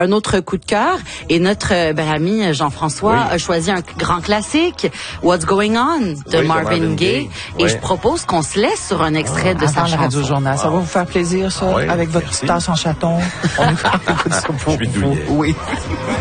Un autre coup de cœur, et notre ami Jean-François a choisi un grand classique, What's Going On, de Marvin Gaye. Et je propose qu'on se laisse sur un extrait de sa chanson. Radio Journal. Ça va vous faire plaisir, ça, avec votre tasse en chaton. On écoute ça pour vous. Oui.